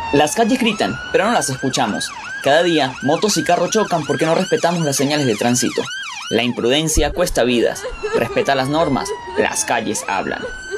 Las calles gritan, pero no las escuchamos. Cada día, motos y carros chocan porque no respetamos las señales de tránsito. La imprudencia cuesta vidas. Respeta las normas, las calles hablan.